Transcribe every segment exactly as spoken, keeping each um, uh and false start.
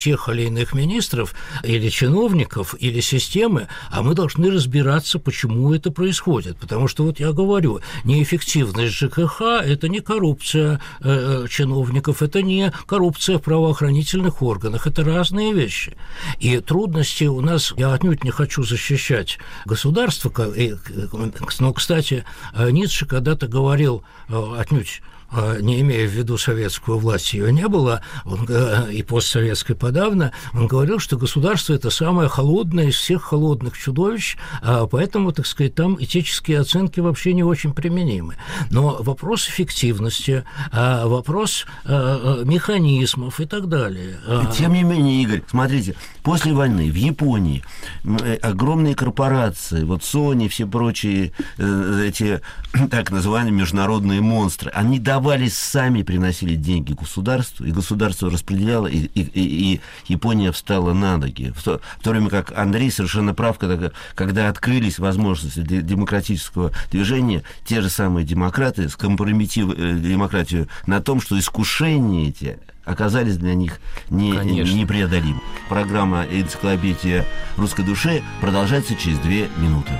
тех или иных министров или чиновников, или системы, а мы должны разбираться, почему это происходит. Потому что, вот я говорю, неэффективность ЖКХ – это не коррупция э, чиновников, это не коррупция в правоохранительных органах, это разные вещи. И трудности у нас, я отнюдь не хочу защищать государство, но, кстати, Ницше когда-то говорил, отнюдь не имея в виду советскую власть, ее не было, он, и постсоветской подавно, он говорил, что государство – это самое холодное из всех холодных чудовищ, поэтому, так сказать, там этические оценки вообще не очень применимы. Но вопрос эффективности, вопрос механизмов и так далее. Тем не менее, Игорь, смотрите, после войны в Японии огромные корпорации, вот Sony, все прочие эти так называемые международные монстры, они давали сами, приносили деньги государству, и государство распределяло, и, и, и Япония встала на ноги. В то, в то время как Андрей совершенно прав, когда, когда открылись возможности демократического движения, те же самые демократы скомпрометировали демократию на том, что искушения эти оказались для них не, непреодолимы. Программа «Энциклопедия русской души» продолжается через две минуты.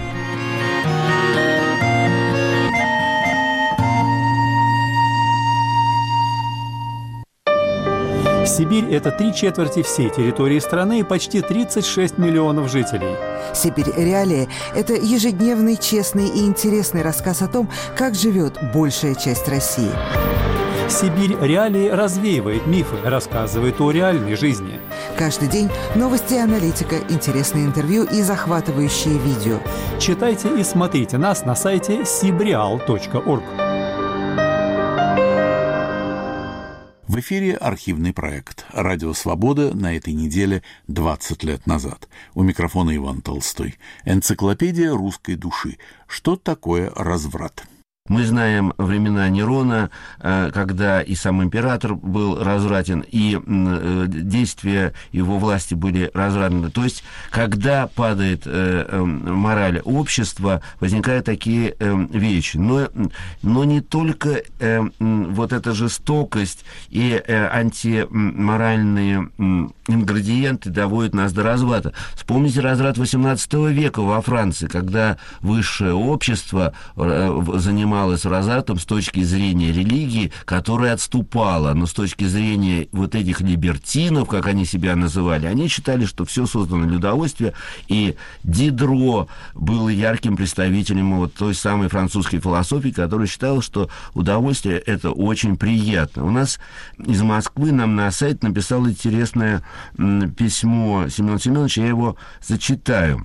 Сибирь – это три четверти всей территории страны и почти тридцать шесть миллионов жителей. «Сибирь. Реалии» – это ежедневный, честный и интересный рассказ о том, как живет большая часть России. «Сибирь. Реалии» развеивает мифы, рассказывает о реальной жизни. Каждый день новости и аналитика, интересные интервью и захватывающие видео. Читайте и смотрите нас на сайте сибреал точка орг. В эфире архивный проект «Радио Свобода» на этой неделе двадцать лет назад. У микрофона Иван Толстой. Энциклопедия русской души. Что такое разврат? Мы знаем времена Нерона, когда и сам император был развратен, и действия его власти были развратны. То есть, когда падает мораль общества, возникают такие вещи. Но, но не только вот эта жестокость и антиморальные ингредиенты доводят нас до разврата. Вспомните разврат восемнадцатого века во Франции, когда высшее общество занималось развратом с точки зрения религии, которая отступала, но с точки зрения вот этих либертинов, как они себя называли, они считали, что все создано для удовольствия, и Дидро был ярким представителем вот той самой французской философии, которая считала, что удовольствие – это очень приятно. У нас из Москвы нам на сайт написал интересное письмо Семен Семенович, я его зачитаю.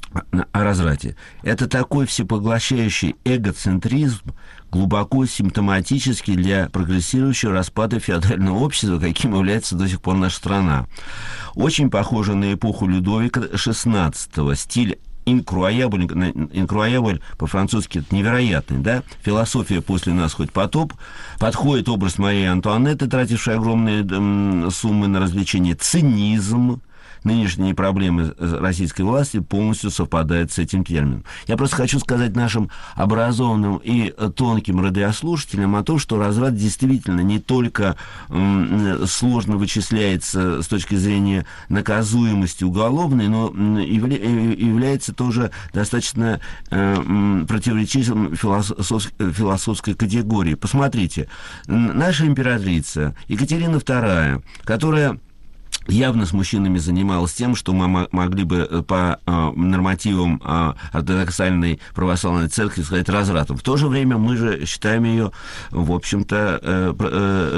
О разврате. Это такой всепоглощающий эгоцентризм, глубоко симптоматический для прогрессирующего распада феодального общества, каким является до сих пор наша страна. Очень похоже на эпоху Людовика шестнадцатого. Стиль инкруабль, инкруабль по-французски это невероятный, да? Философия «после нас хоть потоп». Подходит образ Марии Антуанетты, тратившей огромные м, суммы на развлечения. Цинизм. Нынешние проблемы российской власти полностью совпадают с этим термином. Я просто хочу сказать нашим образованным и тонким радиослушателям о том, что разврат действительно не только м, сложно вычисляется с точки зрения наказуемости уголовной, но явля- является тоже достаточно э, противоречивым философ- философской категорией. Посмотрите, наша императрица Екатерина вторая, которая явно с мужчинами занималась тем, что мы могли бы по э, нормативам э, ортодоксальной православной церкви сказать развратом. В то же время мы же считаем ее, в общем-то, э, э,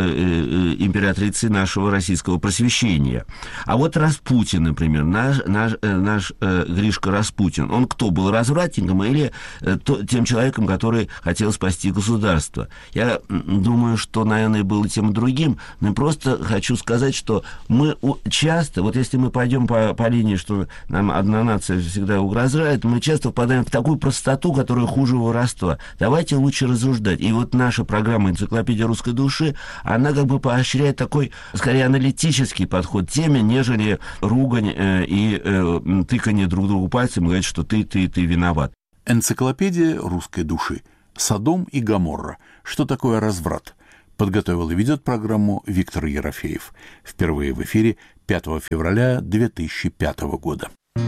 э, императрицей нашего российского просвещения. А вот Распутин, например, наш, наш, э, наш э, Гришка Распутин, он кто был, развратником или э, то, тем человеком, который хотел спасти государство? Я думаю, что, наверное, был и тем и другим, но просто хочу сказать, что мы часто, вот если мы пойдем по, по линии, что нам одна нация всегда угрожает, мы часто впадаем в такую простоту, которая хуже воровства. Давайте лучше рассуждать. И вот наша программа «Энциклопедия русской души», она как бы поощряет такой, скорее, аналитический подход к теме, нежели ругань э, и э, тыканье друг другу пальцем и говорить, что ты, ты, ты виноват. Энциклопедия русской души. Содом и Гоморра. Что такое разврат? Подготовил и ведет программу Виктор Ерофеев. Впервые в эфире пятого февраля две тысячи пятого года.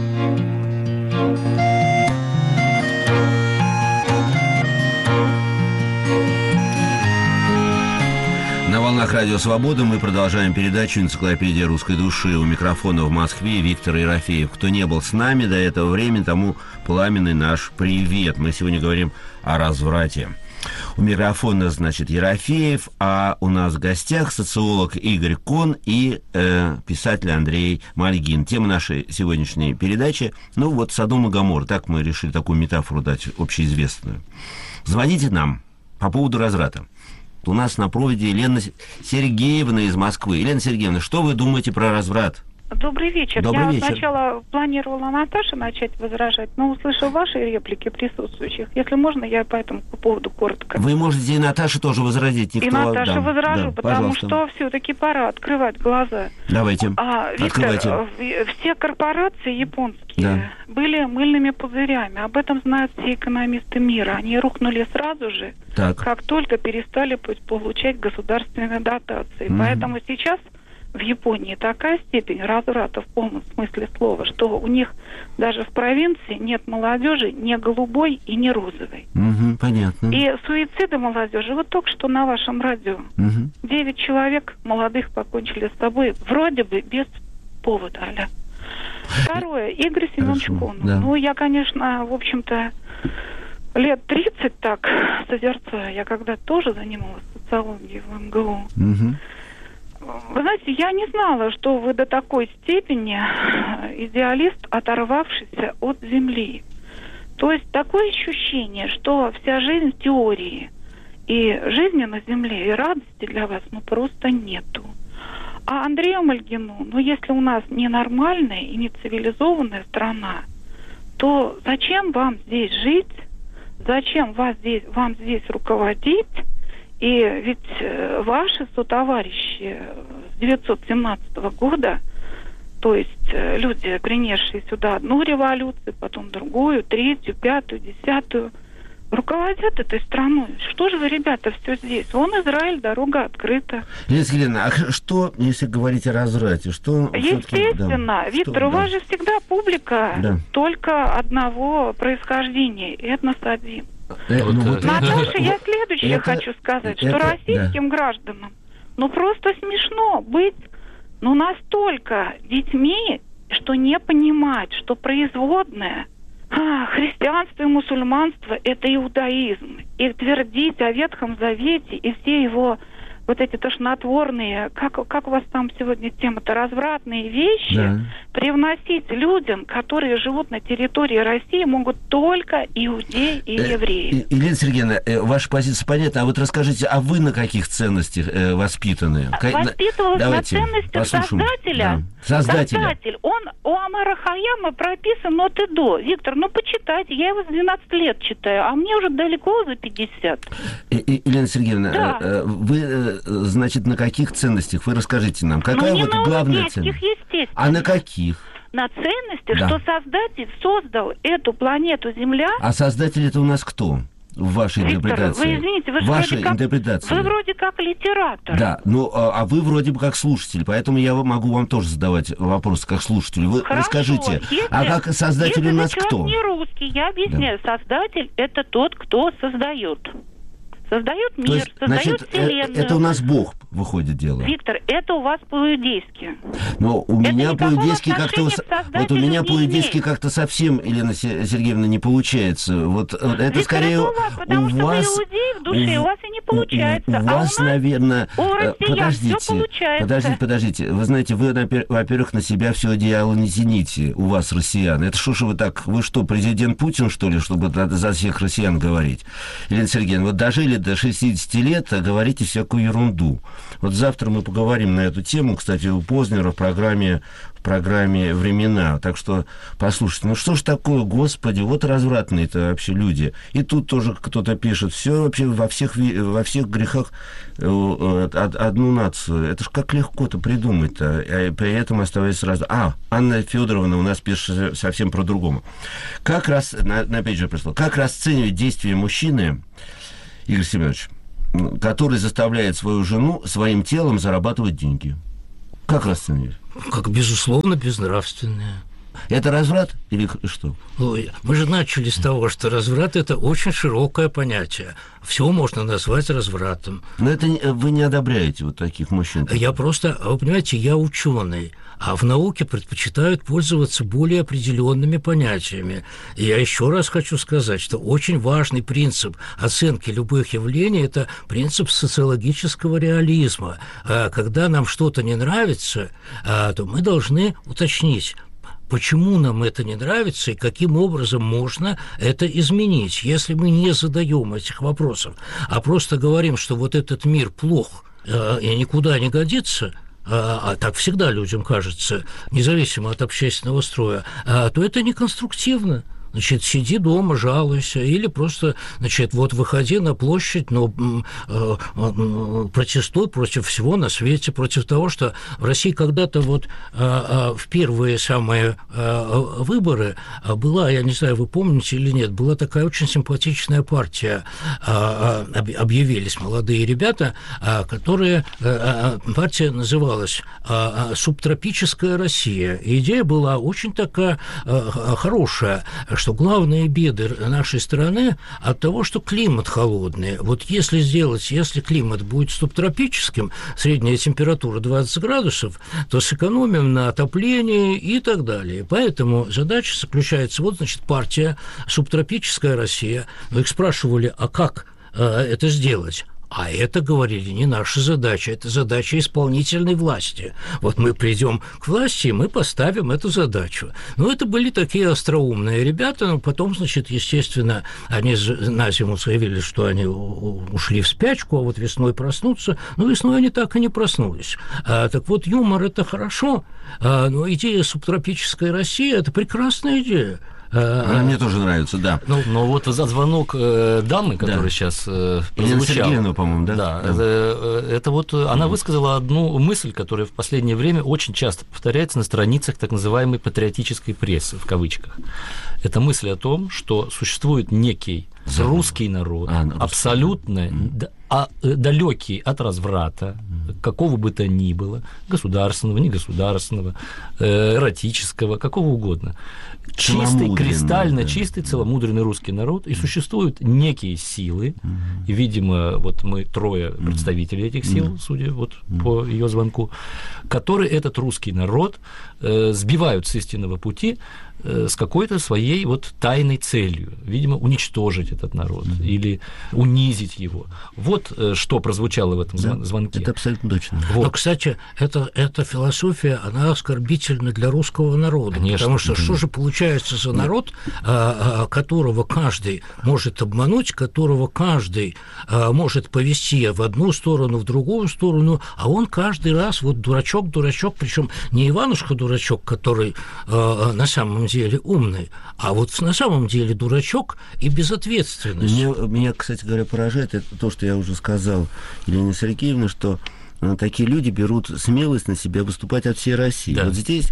На волнах Радио Свобода мы продолжаем передачу «Энциклопедия русской души». У микрофона в Москве Виктор Ерофеев. Кто не был с нами до этого времени, тому пламенный наш привет. Мы сегодня говорим о разврате. У микрофона, значит, Ерофеев, а у нас в гостях социолог Игорь Кон и э, писатель Андрей Мальгин. Тема нашей сегодняшней передачи, ну вот, Содом и Гоморра. Так мы решили такую метафору дать, общеизвестную. Звоните нам по поводу разврата. У нас на проводе Елена Сергеевна из Москвы. Елена Сергеевна, что вы думаете про разврат? Добрый вечер. Добрый Я вечер. сначала планировала Наташе начать возражать, но услышав ваши реплики присутствующих. Если можно, я по этому поводу коротко. Вы можете и Наташе тоже возразить. Никто... И Наташе да, возражу, да, потому пожалуйста. что все-таки пора открывать глаза. Давайте, А, Виктор, открывайте. Все корпорации японские Да. были мыльными пузырями. Об этом знают все экономисты мира. Они рухнули сразу же, Так. как только перестали получать государственные дотации. Мгм. Поэтому сейчас в Японии такая степень разврата в полном смысле слова, что у них даже в провинции нет молодежи ни голубой и ни розовой. Угу, понятно. И суициды молодежи, вот только что на вашем радио, Угу. девять человек молодых покончили с собой, вроде бы без повода, аля. Второе, Игорь Семенович Хорошо, Кон. да. Ну, я, конечно, в общем-то, лет тридцать так созерцаю. Я когда тоже занималась социологией в эм гэ у. Угу. Вы знаете, я не знала, что вы до такой степени идеалист, оторвавшийся от земли. То есть такое ощущение, что вся жизнь в теории, и жизни на земле, и радости для вас, ну, просто нету. А Андрею Мальгину, ну, если у нас не нормальная и не цивилизованная страна, то зачем вам здесь жить? Зачем вас здесь, вам здесь руководить? И ведь э, ваши сотоварищи с девятьсот семнадцатого года, то есть э, люди, принесшие сюда одну революцию, потом другую, третью, пятую, десятую, руководят этой страной. Что же вы, ребята, все здесь? Вон Израиль, дорога открыта. Елена Сергеевна, а что, если говорить о разврате? Что, Естественно, да, Виктор, что, у вас да. же всегда публика Да. только одного происхождения, этнос один. Э, ну, вот Наташа, это- я следующее это- хочу сказать, это- что российским гражданам, ну, просто смешно быть, ну, настолько детьми, что не понимать, что производное а, христианство и мусульманство – это иудаизм. И твердить о Ветхом Завете и все его вот эти тошнотворные, как, как у вас там сегодня тема-то, развратные вещи, Да. привносить людям, которые живут на территории России, могут только иудеи и Э, евреи. э, Елена Сергеевна, э, ваша позиция понятна, а вот расскажите, а вы на каких ценностях э, воспитаны? Ка- на- Воспитывалась на Давайте ценностях послушаем. создателя. Да. Создателя. Создатель. Он у Омара Хайяма прописан от и до. Виктор, ну почитайте. Я его с двенадцати лет читаю, а мне уже далеко за пятьдесят. Э, э, Елена Сергеевна, Да. э, э, вы, э, значит, на каких ценностях? Вы расскажите нам. Какая ну, не вот на главная иудейских, ценность? естественно. А на каких? На ценностях, Да. что Создатель создал эту планету Земля. А создатель это у нас кто? В вашей Виктор, интерпретации. вы извините, вы же Ваша вроде как, интерпретация. вы вроде как литератор. Да, ну, а, а вы вроде бы как слушатель, поэтому я могу вам тоже задавать вопросы как слушателю. Вы Хорошо. расскажите, Если- а как создатель если у нас человек кто? не русский, я объясняю. Создатель – это тот, кто создает. Создает мир, То есть, создает значит, э- вселенную. это у нас Бог выходит дело. Виктор, это у вас по-иудейски. Но у Это меня никакого по-иудейски как-то... отношения с- к создателю Вот у меня не по-иудейски имеет. как-то совсем, Елена Се- Сергеевна, не получается. Вот э, это Виктор, скорее это у вас, потому у что вас... вы иудей в душе, у вас и не получается. У, у А у вас, нас, наверное... у э, россиян подождите, всё получается. подождите, подождите. Вы знаете, вы, напер- во-первых, на себя все одеяло не тяните, у вас, россиян. Это что ж вы так... Вы что, президент Путин, что ли, чтобы за всех россиян говорить? Елена Сергеевна, вот дожили до шестидесяти лет, а говорите всякую ерунду. Вот завтра мы поговорим на эту тему, кстати, у Познера в программе, в программе «Времена». Так что послушайте, ну что ж такое, господи, вот развратные-то вообще люди. И тут тоже кто-то пишет, все вообще во всех, ви- во всех грехах э, э, од- одну нацию. Это ж как легко-то придумать-то, а при этом оставаясь сразу... А, Анна Федоровна у нас пишет совсем про другому. Как раз, на, на опять же пришло, как расценивать действия мужчины, Игорь Семенович, который заставляет свою жену своим телом зарабатывать деньги. Как расцениваете? Как, безусловно, безнравственное. Это разврат или что? Ой, мы же начали с того, что разврат – это очень широкое понятие. Все можно назвать развратом. Но это вы не одобряете вот таких мужчин? Я просто, вы понимаете, я ученый, а в науке предпочитают пользоваться более определенными понятиями. И я еще раз хочу сказать, что очень важный принцип оценки любых явлений – это принцип социологического реализма. Когда нам что-то не нравится, то мы должны уточнить, почему нам это не нравится и каким образом можно это изменить. Если мы не задаем этих вопросов, а просто говорим, что вот этот мир плох и никуда не годится, а так всегда людям кажется, независимо от общественного строя, то это неконструктивно. Значит, сиди дома, жалуйся, или просто, значит, вот выходи на площадь, но э, э, протестуй против всего на свете, против того, что в России когда-то вот э, э, в первые самые э, выборы была, я не знаю, вы помните или нет, была такая очень симпатичная партия, э, э, объявились молодые ребята, э, которые, э, партия называлась э, «Субтропическая Россия». И идея была очень такая э, хорошая, что главные беды нашей страны от того, что климат холодный. Вот если сделать, если климат будет субтропическим, средняя температура двадцать градусов, то сэкономим на отоплении и так далее. Поэтому задача заключается, вот, значит, партия «Субтропическая Россия». Вы их спрашивали, а как э, это сделать? А это, говорили, не наша задача, это задача исполнительной власти. Вот мы придем к власти, и мы поставим эту задачу. Ну, это были такие остроумные ребята, но потом, значит, естественно, они на зиму заявили, что они ушли в спячку, а вот весной проснутся. Но весной они так и не проснулись. А, так вот, юмор – это хорошо, а, но идея субтропической России – это прекрасная идея. Она мне тоже нравится, да. Ну, но вот за звонок э, дамы, которая да. сейчас э, прозвучала. Елена Сергеевна, по-моему, да? Да, да. Это, это вот она высказала одну мысль, которая в последнее время очень часто повторяется на страницах так называемой патриотической прессы, в кавычках. Это мысль о том, что существует некий да. русский народ, а, абсолютно mm. а, далекий от разврата, mm. какого бы то ни было, государственного, негосударственного, эротического, какого угодно. Чистый, кристально да. чистый, целомудренный русский народ, и существуют некие силы, mm-hmm. и, видимо, вот мы трое представителей этих сил, mm-hmm. судя вот mm-hmm. по ее звонку, которые этот русский народ э, сбивают с истинного пути э, с какой-то своей вот тайной целью, видимо, уничтожить этот народ mm-hmm. или унизить его. Вот э, что прозвучало в этом да, звонке. Это абсолютно точно. Вот. Но, кстати, это, эта философия, она оскорбительна для русского народа, конечно. Потому что mm-hmm. что же получается за народ, которого каждый может обмануть, которого каждый может повести в одну сторону, в другую сторону, а он каждый раз вот дурачок, дурачок, причем не Иванушка-дурачок, который на самом деле умный, а вот на самом деле дурачок и безответственность. Меня, меня, кстати говоря, поражает это то, что я уже сказал Елене Сергеевне, что такие люди берут смелость на себя выступать от всей России. Да. Вот здесь,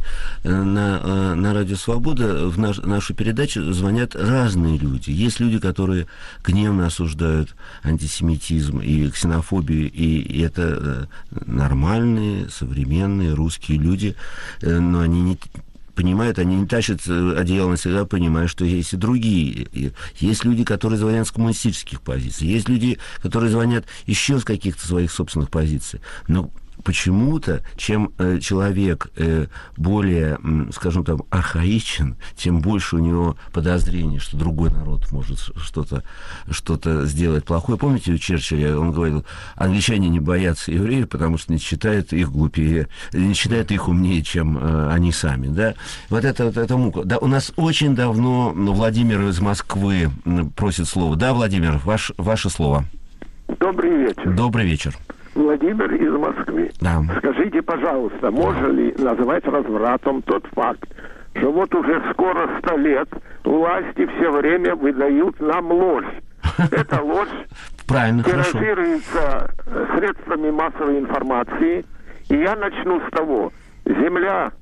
на, на Радио Свобода, в наш, нашу передачу звонят разные люди. Есть люди, которые гневно осуждают антисемитизм и ксенофобию, и, и это нормальные, современные русские люди, но они не... понимают, они не тащат одеяло на себя, понимая, что есть и другие. Есть люди, которые звонят с коммунистических позиций, есть люди, которые звонят еще с каких-то своих собственных позиций. Но почему-то, чем человек более, скажем там, архаичен, тем больше у него подозрений, что другой народ может что-то, что-то сделать плохое. Помните, у Черчилля он говорил, англичане не боятся евреев, потому что не считают их глупее, не считают их умнее, чем они сами. Да? Вот это, вот это мука. Да, у нас очень давно Владимир из Москвы просит слово. Да, Владимир, ваш, ваше слово. Добрый вечер. Добрый вечер. Владимир из Москвы. Да. Скажите, пожалуйста, можно ли назвать развратом тот факт, что вот уже скоро сто лет власти все время выдают нам ложь. Эта ложь тиражируется средствами массовой информации. И я начну с того. Земля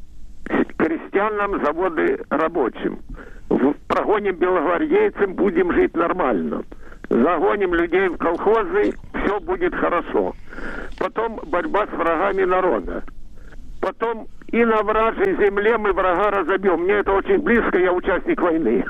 крестьянам, заводы рабочим. Прогоним белогвардейцам, будем жить нормально. Загоним людей в колхозы, все будет хорошо. Потом борьба с врагами народа. Потом и на вражьей земле мы врага разобьем. Мне это очень близко, я участник войны.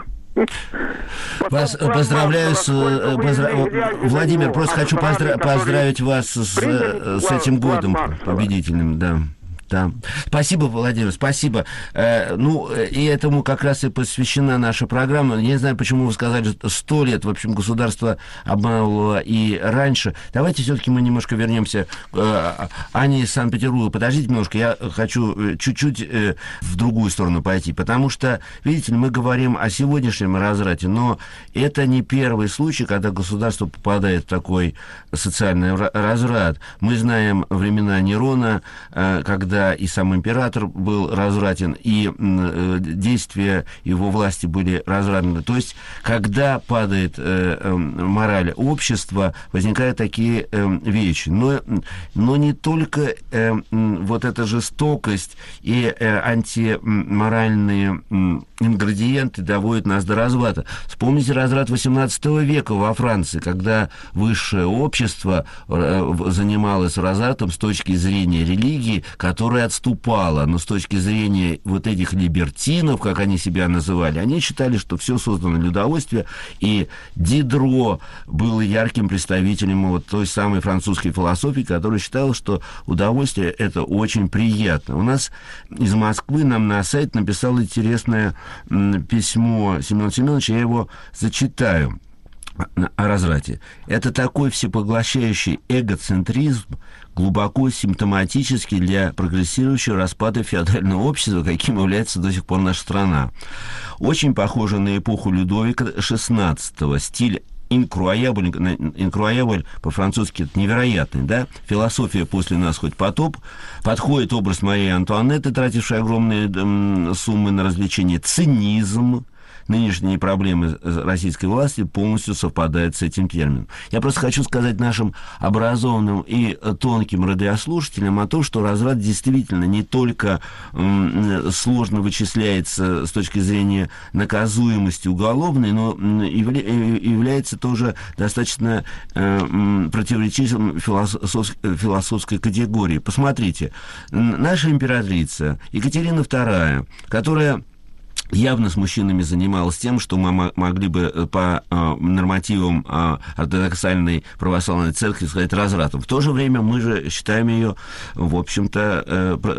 Вас поздравляю с... Поздра... Владимир, просто хочу поздра... поздравить вас с, с этим годом победительным, да. Да. Спасибо, Владимир, спасибо. Э, ну, и этому как раз и посвящена наша программа. Я не знаю, почему вы сказали, что сто лет, в общем, государство обманывало и раньше. Давайте все-таки мы немножко вернемся к э, Ане из Санкт-Петербурга. Подождите немножко, я хочу чуть-чуть э, в другую сторону пойти, потому что, видите ли, мы говорим о сегодняшнем разрате, но это не первый случай, когда государство попадает в такой социальный разрат. Мы знаем времена Нерона, э, когда и сам император был развратен, и э, действия его власти были развратны. То есть, когда падает э, э, мораль общества, возникают такие э, вещи. Но, но не только э, вот эта жестокость и э, антиморальные э, ингредиенты доводят нас до разврата. Вспомните разврат восемнадцатого века во Франции, когда высшее общество э, занималось развратом с точки зрения религии, которая отступала, но с точки зрения вот этих либертинов, как они себя называли, они считали, что все создано для удовольствия, и Дидро был ярким представителем вот той самой французской философии, которая считала, что удовольствие – это очень приятно. У нас из Москвы нам на сайт написал интересное письмо Семен Семенович, я его зачитаю. О разврате. Это такой всепоглощающий эгоцентризм, глубоко симптоматический для прогрессирующего распада феодального общества, каким является до сих пор наша страна. Очень похоже на эпоху Людовика шестнадцатого. Стиль инкруабль, инкруабль по-французски это невероятный, да? Философия «после нас хоть потоп». Подходит образ Марии Антуанетты, тратившей огромные м, суммы на развлечения. Цинизм. Нынешние проблемы российской власти полностью совпадают с этим термином. Я просто хочу сказать нашим образованным и тонким радиослушателям о том, что разврат действительно не только м, сложно вычисляется с точки зрения наказуемости уголовной, но явля, является тоже достаточно э, противоречивым философ, философской категории. Посмотрите, наша императрица Екатерина вторая, которая явно с мужчинами занималась тем, что мы могли бы по э, нормативам э, ортодоксальной православной церкви сказать развратом. В то же время мы же считаем ее, в общем-то, э, э,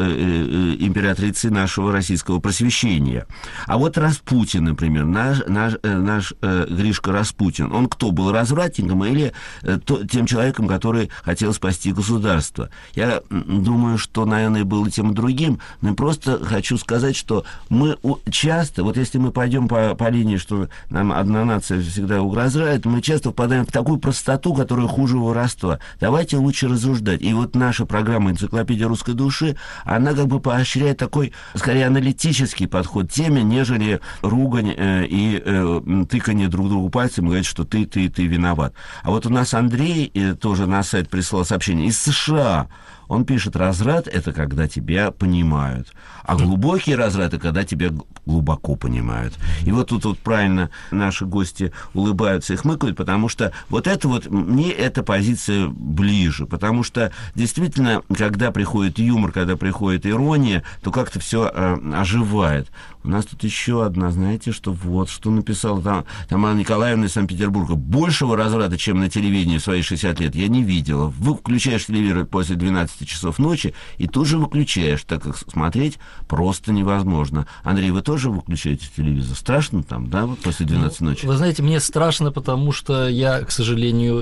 э, императрицей нашего российского просвещения. А вот Распутин, например, наш, наш, э, наш э, Гришка Распутин, он кто, был развратником или э, то, тем человеком, который хотел спасти государство? Я думаю, что, наверное, был и тем и другим, но просто хочу сказать, что мы часто, вот если мы пойдем по, по линии, что нам одна нация всегда угрожает, мы часто впадаем в такую простоту, которая хуже воровства. Давайте лучше рассуждать. И вот наша программа «Энциклопедия русской души», она как бы поощряет такой, скорее, аналитический подход к теме, нежели ругань э, и э, тыканье друг другу пальцем и говорить, что ты, ты, ты виноват. А вот у нас Андрей э, тоже на сайт прислал сообщение из США. Он пишет, разврат – это когда тебя понимают, а глубокий разврат – это когда тебя глубоко понимают. И вот тут вот правильно наши гости улыбаются и хмыкают, потому что вот это вот, мне эта позиция ближе, потому что действительно, когда приходит юмор, когда приходит ирония, то как-то все э, оживает. У нас тут еще одна, знаете, что вот, что написала там, Тамара Николаевна из Санкт-Петербурга. Большего разврата, чем на телевидении в свои шестьдесят лет, я не видела. Вы включаешь телевизор после двенадцати часов ночи и тут же выключаешь, так как смотреть просто невозможно. Андрей, вы тоже выключаете телевизор? Страшно там, да, после двенадцати ночи? Вы знаете, мне страшно, потому что я, к сожалению,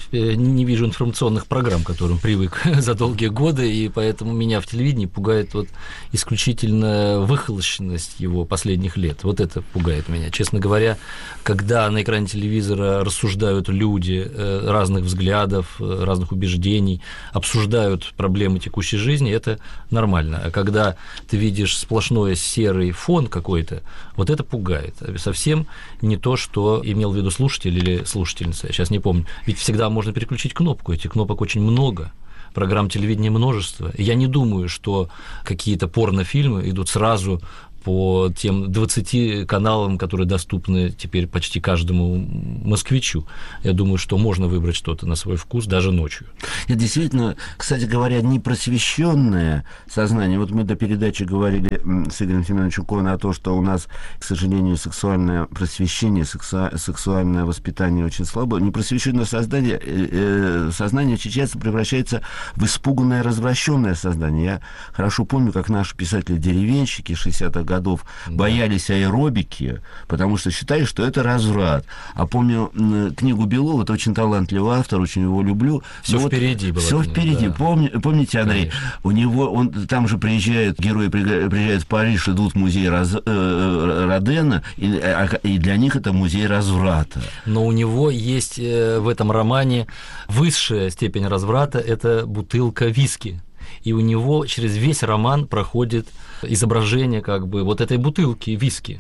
не вижу информационных программ, к которым привык за долгие годы, и поэтому меня в телевидении пугает вот исключительно выхолощенность его последних лет. Вот это пугает меня. Честно говоря, когда на экране телевизора рассуждают люди разных взглядов, разных убеждений, обсуждают проблемы текущей жизни, это нормально. А когда ты видишь сплошной серый фон какой-то, вот это пугает. Совсем не то, что имел в виду слушатель или слушательница, я сейчас не помню. Ведь всегда можно переключить кнопку, этих кнопок очень много. Программ телевидения множество. Я не думаю, что какие-то порнофильмы идут сразу по тем двадцати каналам, которые доступны теперь почти каждому москвичу. Я думаю, что можно выбрать что-то на свой вкус даже ночью. Это действительно, кстати говоря, непросвещенное сознание. Вот мы до передачи говорили с Игорем Семеновичем Коном о том, что у нас, к сожалению, сексуальное просвещение, сексу... сексуальное воспитание очень слабо. Непросвещенное сознание, э, сознание очень часто превращается в испуганное, развращенное сознание. Я хорошо помню, как наши писатели-деревенщики шестидесятых годов да. боялись аэробики, потому что считали, что это разврат. А помню книгу Белова, это очень талантливый автор, очень его люблю. Все вот впереди было. Все впереди. Да. Помни, помните, Андрей, конечно. У него, он там же приезжают, герои приезжают в Париж, идут в музей Раз, э, Родена, и, и для них это музей разврата. Но у него есть в этом романе высшая степень разврата, это бутылка виски. И у него через весь роман проходит изображение как бы вот этой бутылки виски.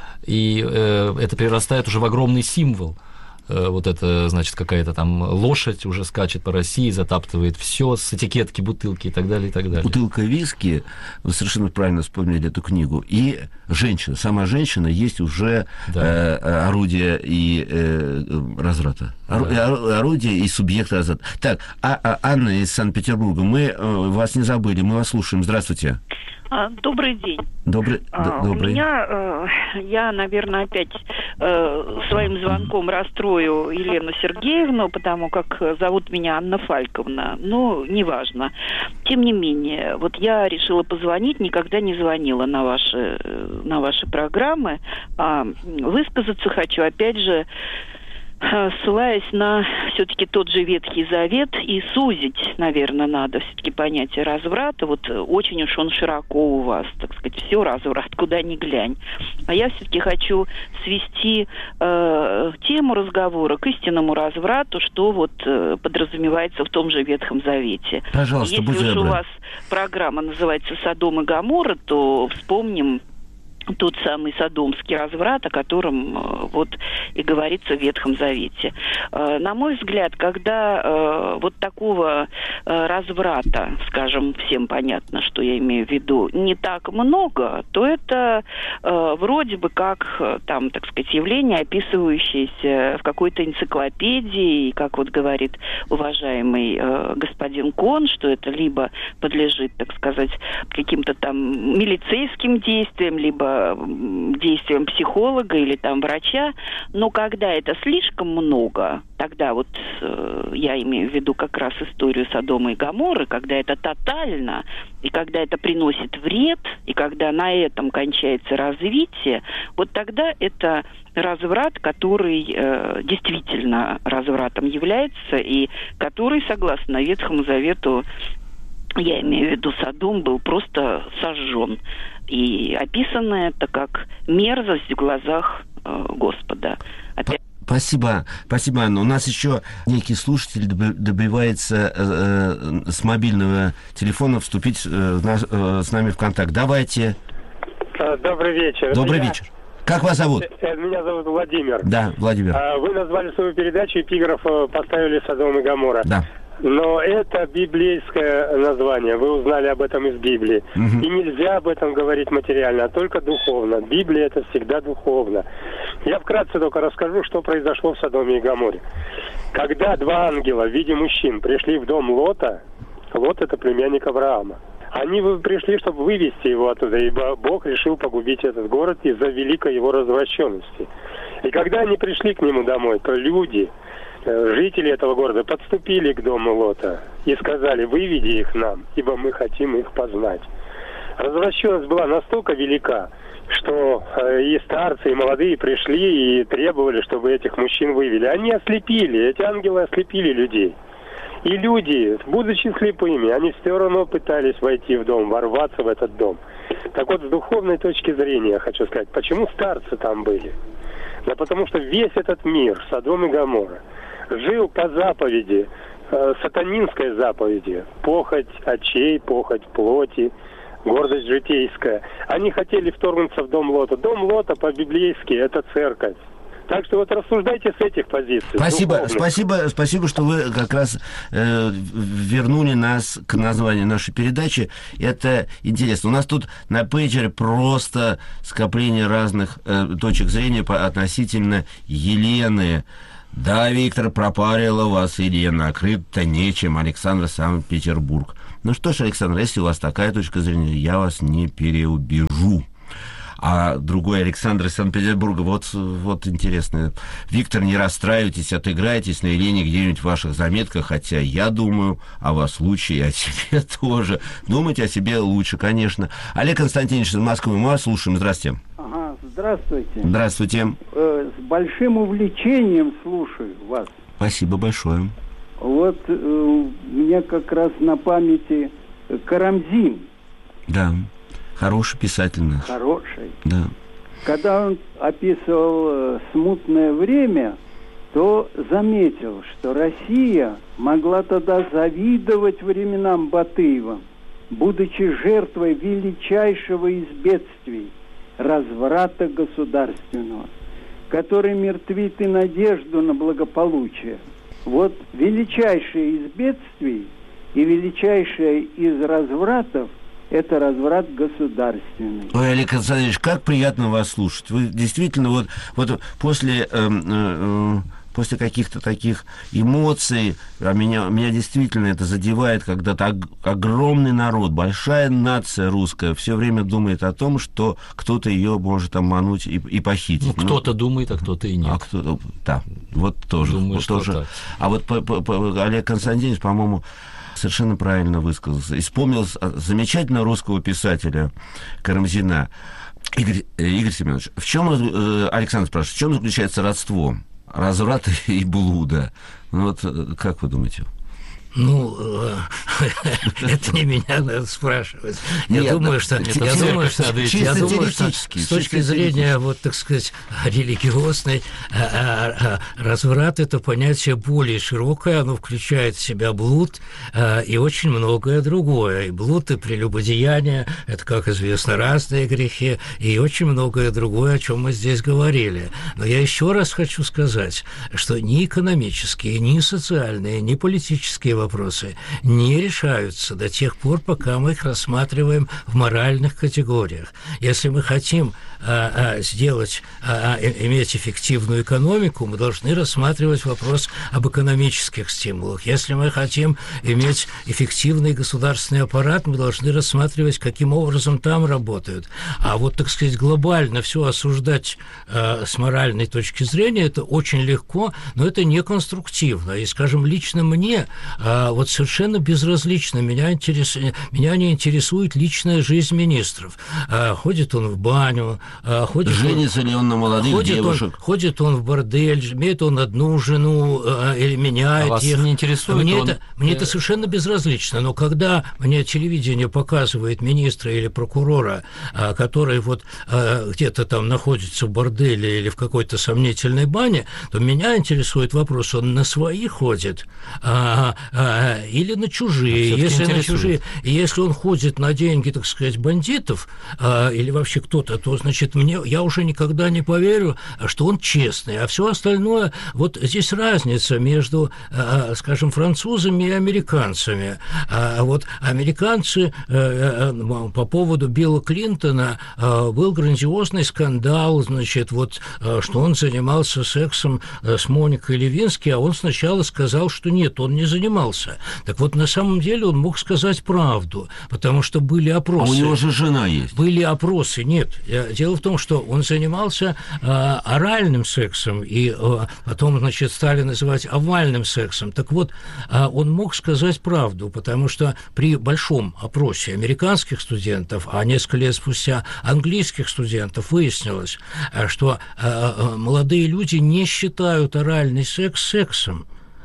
И э, это перерастает уже в огромный символ. Э, вот это, значит, какая-то там лошадь уже скачет по России, затаптывает все с этикетки бутылки и так далее, и так далее. Бутылка виски, вы совершенно правильно вспомнили эту книгу, и женщина, сама женщина есть уже да. э, орудие и э, разврата. Ору, да. Орудие и субъект разврата. Так, а, а, Анна из Санкт-Петербурга, мы э, вас не забыли, мы вас слушаем. Здравствуйте. Добрый день. Добрый, а, добрый. У меня, э, я, наверное, опять э, своим звонком расстрою Елену Сергеевну, потому как зовут меня Анна Фальковна. Но неважно. Тем не менее, вот я решила позвонить, никогда не звонила на ваши, на ваши программы. А высказаться хочу, опять же, ссылаясь на все-таки тот же Ветхий Завет, и сузить, наверное, надо все-таки понятие разврата. Вот очень уж он широко у вас, так сказать, все разврат, куда ни глянь. А я все-таки хочу свести э, тему разговора к истинному разврату, что вот э, подразумевается в том же Ветхом Завете. Пожалуйста, будь Если уж добры. у вас программа называется «Содом и Гоморра», то вспомним тот самый содомский разврат, о котором вот и говорится в Ветхом Завете. На мой взгляд, когда вот такого разврата, скажем, всем понятно, что я имею в виду, не так много, то это вроде бы как там, так сказать, явление, описывающееся в какой-то энциклопедии, и, как вот говорит уважаемый господин Кон, что это либо подлежит, так сказать, каким-то там милицейским действиям, либо действием психолога или там врача, но когда это слишком много, тогда вот э, я имею в виду как раз историю Содома и Гоморры, когда это тотально, и когда это приносит вред, и когда на этом кончается развитие, вот тогда это разврат, который э, действительно развратом является, и который, согласно Ветхому Завету, я имею в виду Содом, был просто сожжен. И описано это как мерзость в глазах э, Господа. Опять... Спасибо, спасибо, Анна. У нас еще некий слушатель добивается э, с мобильного телефона вступить э, на, э, с нами в контакт. Давайте. Добрый вечер. Добрый меня... вечер. Как вас зовут? Меня зовут Владимир. Да, Владимир. Вы назвали свою передачу, эпиграф поставили «Содом и Гоморра». Да. Но это библейское название. Вы узнали об этом из Библии. Угу. И нельзя об этом говорить материально, а только духовно. Библия — это всегда духовно. Я вкратце только расскажу, что произошло в Содоме и Гоморре. Когда два ангела в виде мужчин пришли в дом Лота, Лот — это племянник Авраама, они пришли, чтобы вывести его оттуда, ибо Бог решил погубить этот город из-за великой его развращенности. И когда они пришли к нему домой, то люди... Жители этого города подступили к дому Лота и сказали: «Выведи их нам, ибо мы хотим их познать». Развращенность была настолько велика, что и старцы, и молодые пришли и требовали, чтобы этих мужчин вывели. Они ослепили, эти ангелы ослепили людей. И люди, будучи слепыми, они все равно пытались войти в дом, ворваться в этот дом. Так вот, с духовной точки зрения я хочу сказать, почему старцы там были? Да потому что весь этот мир, Содом и Гоморра, жил по заповеди, э, сатанинской заповеди, похоть очей, похоть плоти, гордость житейская. Они хотели вторгнуться в дом Лота. Дом Лота по-библейски — это церковь. Так что вот рассуждайте с этих позиций. Спасибо, духовных. спасибо, спасибо, что вы как раз э, вернули нас к названию нашей передачи. Это интересно. У нас тут на пейджере просто скопление разных э, точек зрения по, относительно Елены. Да, Виктор, пропарила вас Елена, крыть-то нечем. Александр, Санкт-Петербург. Ну что ж, Александр, если у вас такая точка зрения, я вас не переубежу. А другой Александр из Санкт-Петербурга, вот, вот интересно. Виктор, не расстраивайтесь, отыграйтесь на Елене где-нибудь в ваших заметках, хотя я думаю о вас лучше и о себе тоже. Думать о себе лучше, конечно. Олег Константинович из Москвы, мы вас слушаем. Здравствуйте. Ага, здравствуйте. Здравствуйте. Э, с большим увлечением слушаю вас. Спасибо большое. Вот э, у меня как раз на памяти Карамзин. Да. Хороший писатель наш. Хороший. Да. Когда он описывал э, смутное время, то заметил, что Россия могла тогда завидовать временам Батыева, будучи жертвой величайшего из бедствий – разврата государственного, который мертвит и надежду на благополучие. Вот величайшее из бедствий и величайшее из развратов – это разврат государственный. Ой, Олег Константинович, как приятно вас слушать. Вы действительно вот, вот после, э, э, после каких-то таких эмоций, а меня, меня действительно это задевает, когда так огромный народ, большая нация русская все время думает о том, что кто-то ее может обмануть и, и похитить. Ну, кто-то ну, думает, а кто-то и нет. А кто-то, да, вот тоже. Думаю, вот что тоже. Так. А вот по, по, по, Олег Константинович, по-моему, совершенно правильно высказался. И вспомнил замечательного русского писателя Карамзина. Игорь, Игорь Семенович, в чем, Александр спрашивает, в чем заключается родство разврата и блуда? Ну вот, как вы думаете? Ну, это не меня надо спрашивать. Я думаю, что я думаю, что я думаю, что с точки зрения, вот, так сказать, религиозной, разврат — это понятие более широкое, оно включает в себя блуд и очень многое другое. И блуд, и прелюбодеяние — это, как известно, разные грехи, и очень многое другое, о чем мы здесь говорили. Но я еще раз хочу сказать, что ни экономические, ни социальные, ни политические вопросы вопросы не решаются до тех пор, пока мы их рассматриваем в моральных категориях. Если мы хотим а, а, сделать, а, а, иметь эффективную экономику, мы должны рассматривать вопрос об экономических стимулах. Если мы хотим иметь эффективный государственный аппарат, мы должны рассматривать, каким образом там работают. А вот, так сказать, глобально все осуждать а, с моральной точки зрения, это очень легко, но это не конструктивно. И, скажем, лично мне а, вот совершенно безразлично, меня, интерес... меня не интересует личная жизнь министров. А, ходит он в баню, а, ходит женится он... ли он на молодых ходит девушек? Он, ходит он в бордель, имеет он одну жену а, или меняет а вас их. Не интересует мне он... это, мне Я... это совершенно безразлично, но когда мне телевидение показывает министра или прокурора, а, который вот а, где-то там находится в борделе или в какой-то сомнительной бане, то меня интересует вопрос, он на свои ходит, а, а, или на чужие. Если на чужие, если он ходит на деньги, так сказать, бандитов, а, или вообще кто-то, то, значит, мне, я уже никогда не поверю, что он честный. А все остальное, вот здесь разница между, а, скажем, французами и американцами. А вот американцы а, а, по поводу Билла Клинтона а, был грандиозный скандал, значит, вот, а, что он занимался сексом а, с Моникой Левински, а он сначала сказал, что нет, он не занимался. Так вот, на самом деле он мог сказать правду, потому что были опросы. А у него же жена есть. Были опросы, нет. Дело в том, что он занимался э, оральным сексом, и э, потом, значит, стали называть овальным сексом. Так вот, э, он мог сказать правду, потому что при большом опросе американских студентов, а несколько лет спустя английских студентов, выяснилось, что э, молодые люди не считают оральный секс сексом.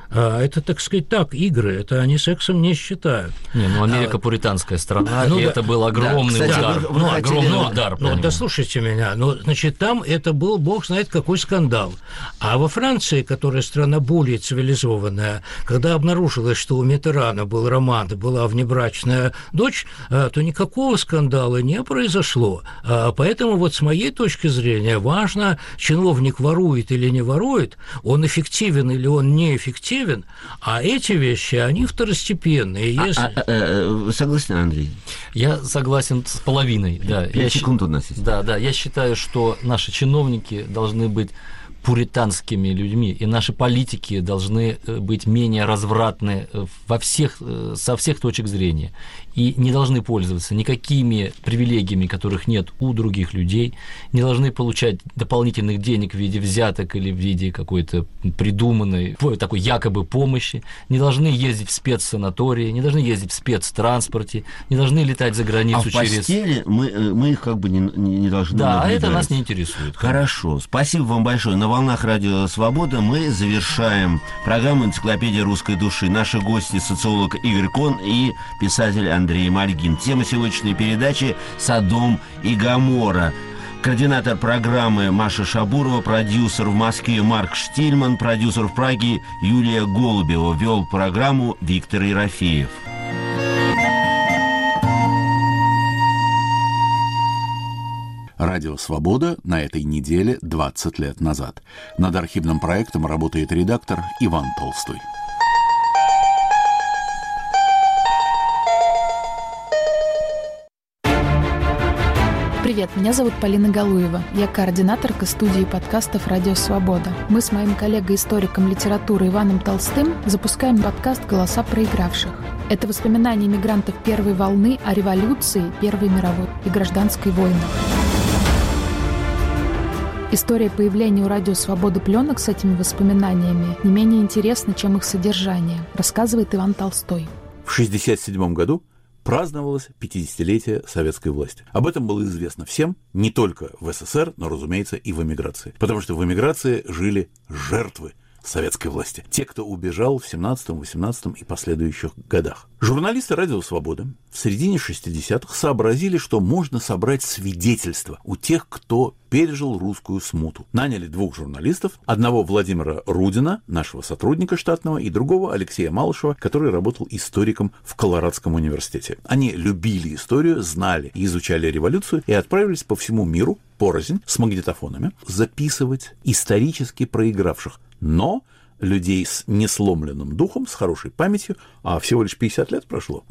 Это, так сказать, так, игры, это они сексом не считают. Не, ну Америка а, пуританская страна, ну, и да, это был огромный да, кстати, удар. Вы, вы ну, хотели, огромный ну, удар. Ну, да слушайте меня, ну, значит, там это был, бог знает, какой скандал. А во Франции, которая страна более цивилизованная, когда обнаружилось, что у Миттерана был роман, была внебрачная дочь, то никакого скандала не произошло. Поэтому вот с моей точки зрения важно, чиновник ворует или не ворует, он эффективен или он неэффективен, а эти вещи, они второстепенные. Если... А, а, а, согласен, Андрей? Я согласен с половиной. Да. Пять секунд у нас есть. Да, да. Я считаю, что наши чиновники должны быть пуританскими людьми, и наши политики должны быть менее развратны во всех, со всех точек зрения, и не должны пользоваться никакими привилегиями, которых нет у других людей, не должны получать дополнительных денег в виде взяток или в виде какой-то придуманной такой якобы помощи, не должны ездить в спецсанатории, не должны ездить в спецтранспорте, не должны летать за границу а через... А в постели мы, мы их как бы не, не должны Да, наблюдать. а это нас не интересует. Хорошо, спасибо вам большое. На волнах Радио Свобода мы завершаем программу «Энциклопедия русской души». Наши гости – социолог Игорь Кон и писатель Андрей Мальгин. Тема сегодняшней передачи «Содом и Гоморра». Координатор программы Маша Шабурова, продюсер в Москве Марк Штильман, продюсер в Праге Юлия Голубева. Вел программу Виктор Ерофеев. Радио «Свобода» на этой неделе двадцать лет назад. Над архивным проектом работает редактор Иван Толстой. Привет, меня зовут Полина Галуева. Я координаторка студии подкастов «Радио Свобода». Мы с моим коллегой-историком литературы Иваном Толстым запускаем подкаст «Голоса проигравших». Это воспоминания мигрантов первой волны о революции, Первой мировой и гражданской войнах. История появления у «Радио Свобода» пленок с этими воспоминаниями не менее интересна, чем их содержание, рассказывает Иван Толстой. В шестьдесят седьмом году праздновалось пятидесятилетие советской власти. Об этом было известно всем, не только в СССР, но, разумеется, и в эмиграции. Потому что в эмиграции жили жертвы советской власти. Те, кто убежал в семнадцатом, восемнадцатом и последующих годах. Журналисты «Радио Свобода» в середине шестидесятых сообразили, что можно собрать свидетельства у тех, кто пережил русскую смуту. Наняли двух журналистов, одного Владимира Рудина, нашего сотрудника штатного, и другого Алексея Малышева, который работал историком в Колорадском университете. Они любили историю, знали и изучали революцию и отправились по всему миру порознь с магнитофонами записывать исторически проигравших, но людей с несломленным духом, с хорошей памятью, а всего лишь пятьдесят лет прошло.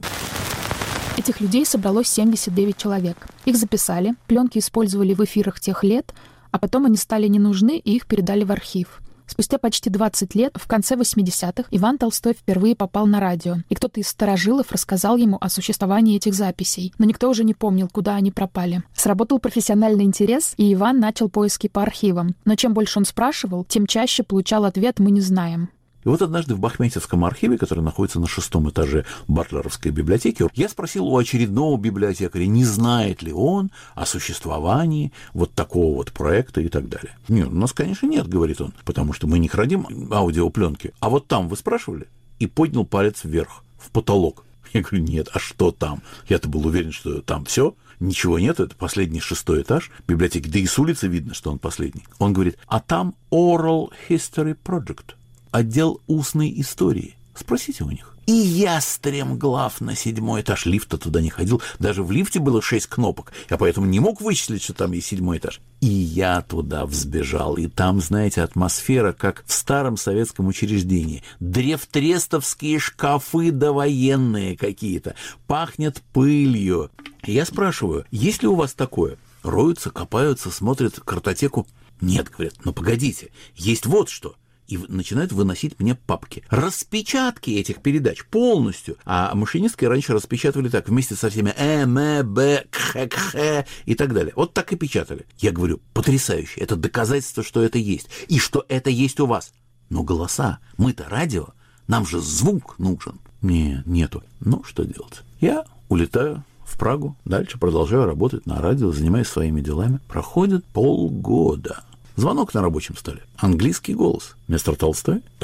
Этих людей собралось семьдесят девять человек. Их записали, пленки использовали в эфирах тех лет, а потом они стали не нужны, и их передали в архив. Спустя почти двадцать лет, в конце восьмидесятых, Иван Толстой впервые попал на радио, и кто-то из старожилов рассказал ему о существовании этих записей, но никто уже не помнил, куда они пропали. Сработал профессиональный интерес, и Иван начал поиски по архивам. Но чем больше он спрашивал, тем чаще получал ответ «мы не знаем». И вот однажды в Бахметьевском архиве, который находится на шестом этаже Батлеровской библиотеки, я спросил у очередного библиотекаря, не знает ли он о существовании вот такого вот проекта и так далее. Нет, у нас, конечно, нет, говорит он, потому что мы не храним аудиопленки. А вот там вы спрашивали? И поднял палец вверх, в потолок. Я говорю, нет, а что там? Я-то был уверен, что там все. Ничего нет, это последний шестой этаж библиотеки. Да и с улицы видно, что он последний. Он говорит, а там Oral History Project. Отдел устной истории. Спросите у них. И я стремглав на седьмой этаж. Лифта туда не ходил. Даже в лифте было шесть кнопок. Я поэтому не мог вычислить, что там есть седьмой этаж. И я туда взбежал. И там, знаете, атмосфера, как в старом советском учреждении. Древтрестовские шкафы довоенные какие-то. Пахнет пылью. И я спрашиваю, есть ли у вас такое? Роются, копаются, смотрят картотеку. Нет, говорят, ну погодите, есть вот что. И начинают выносить мне папки. Распечатки этих передач полностью. А машинистки раньше распечатывали так, вместе со всеми э, м, б, кх, кх и так далее. Вот так и печатали. Я говорю, потрясающе. Это доказательство, что это есть. И что это есть у вас. Но голоса, мы-то радио, нам же звук нужен. Не, нету. Ну, что делать? Я улетаю в Прагу, дальше продолжаю работать на радио, занимаюсь своими делами. Проходит полгода. Звонок на рабочем столе. Английский голос. Мистер Толстой? Да.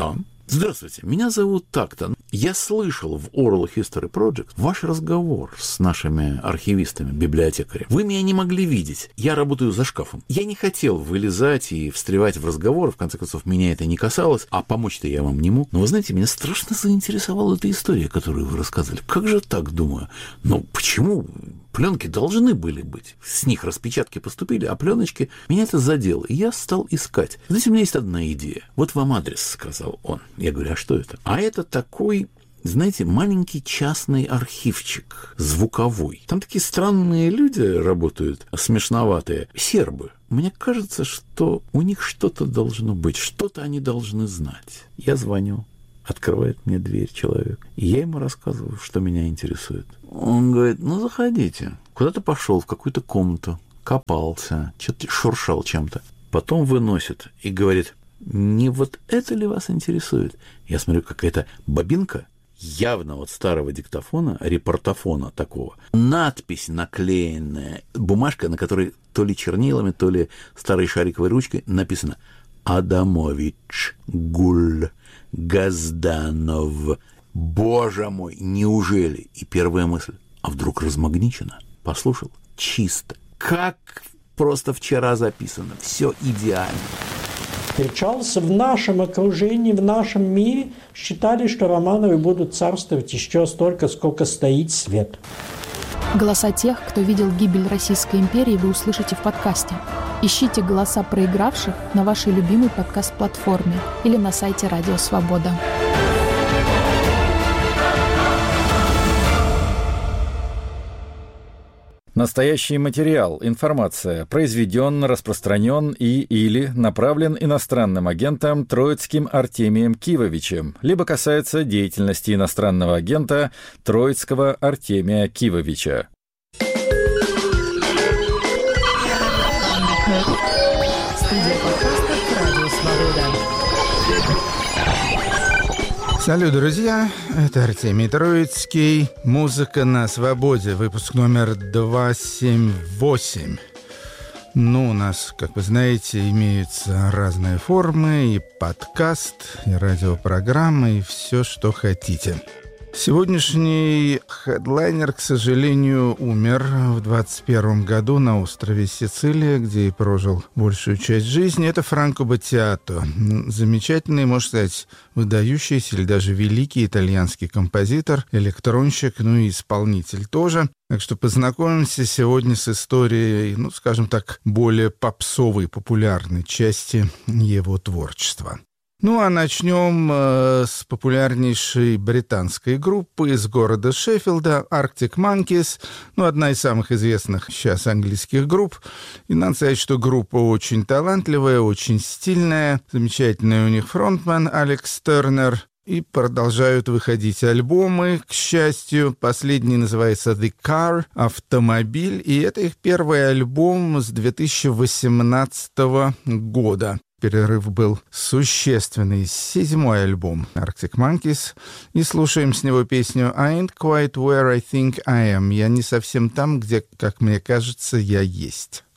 Здравствуйте, меня зовут так-то. Я слышал в Oral History Project ваш разговор с нашими архивистами, библиотекарями. Вы меня не могли видеть. Я работаю за шкафом. Я не хотел вылезать и встревать в разговор. В конце концов, меня это не касалось. А помочь-то я вам не мог. Но вы знаете, меня страшно заинтересовала эта история, которую вы рассказали. Как же так, думаю? Ну, почему? Пленки должны были быть. С них распечатки поступили, а пленочки... Меня это задело. И я стал искать. Знаете, у меня есть одна идея. Вот вам адрес, сказал он. Я говорю, а что это? А это такой, знаете, маленький частный архивчик, звуковой. Там такие странные люди работают, смешноватые. Сербы. Мне кажется, что у них что-то должно быть, что-то они должны знать. Я звоню. Открывает мне дверь человек. И я ему рассказываю, что меня интересует. Он говорит, ну, заходите. Куда-то пошел в какую-то комнату, копался, что-то шуршал чем-то. Потом выносит и говорит, не вот это ли вас интересует? Я смотрю, какая-то бобинка, явно вот старого диктофона, репортофона такого. Надпись наклеенная, бумажка, на которой то ли чернилами, то ли старой шариковой ручкой написано «Адамович Гуль Газданов». Боже мой, неужели? И первая мысль, а вдруг размагничено? Послушал, чисто. Как просто вчера записано. Все идеально. Встречался в нашем окружении, в нашем мире. Считали, что Романовы будут царствовать еще столько, сколько стоит свет. Голоса тех, кто видел гибель Российской империи, вы услышите в подкасте. Ищите голоса проигравших на вашей любимой подкаст-платформе или на сайте Радио Свобода. Настоящий материал, информация произведен, распространен и или направлен иностранным агентом Троицким Артемием Кивовичем, либо касается деятельности иностранного агента Троицкого Артемия Кивовича. Студия подкастов «Радио Свобода». Салют, друзья, это Артемий Троицкий. Музыка на свободе, выпуск номер двести семьдесят восемь. Ну, у нас, как вы знаете, имеются разные формы, и подкаст, и радиопрограммы, и все, что хотите. Сегодняшний хедлайнер, к сожалению, умер в двадцать первом году на острове Сицилия, где и прожил большую часть жизни. Это Франко Баттиато. Замечательный, можно сказать, выдающийся или даже великий итальянский композитор, электронщик, ну и исполнитель тоже. Так что познакомимся сегодня с историей, ну, скажем так, более попсовой, популярной части его творчества. Ну, а начнем э, с популярнейшей британской группы из города Шеффилда, Arctic Monkeys, ну, одна из самых известных сейчас английских групп. И надо сказать, что группа очень талантливая, очень стильная, замечательный у них фронтмен Алекс Тернер. И продолжают выходить альбомы, к счастью. Последний называется «The Car», «Автомобиль», и это их первый альбом с две тысячи восемнадцатого года. Перерыв был существенный. Седьмой альбом Arctic Monkeys. И слушаем с него песню «I ain't quite where I think I am». Я не совсем там, где, как мне кажется, я есть.